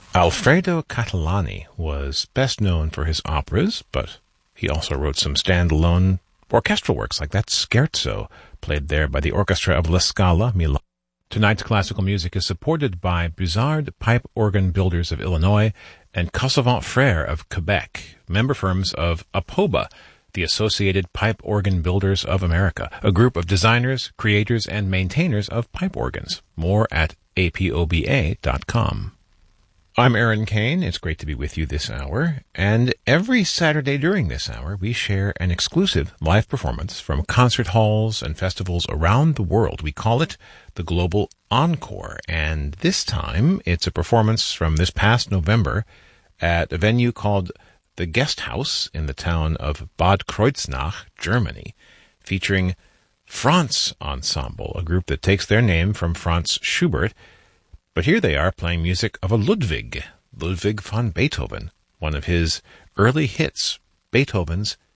Alfredo Catalani was best known for his operas, but he also wrote some standalone orchestral works like that Scherzo, played there by the Orchestra of La Scala, Milan. Tonight's classical music is supported by Bussard Pipe Organ Builders of Illinois and Causavant Frères of Quebec, member firms of APOBA, the Associated Pipe Organ Builders of America, a group of designers, creators, and maintainers of pipe organs. More at apoba.com. I'm Aaron Kane. It's great to be with you this hour. And every Saturday during this hour, we share an exclusive live performance from concert halls and festivals around the world. We call it the Global Encore. And this time, it's a performance from this past November at a venue called the Guest House in the town of Bad Kreuznach, Germany, featuring Franz Ensemble, a group that takes their name from Franz Schubert. But here they are playing music of a Ludwig van Beethoven, one of his early hits, Beethoven's